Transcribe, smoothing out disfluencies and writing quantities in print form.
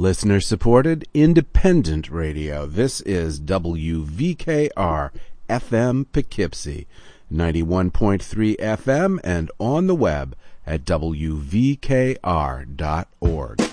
Listener-supported, independent radio. This is WVKR FM Poughkeepsie, 91.3 FM, and on the web at WVKR.org.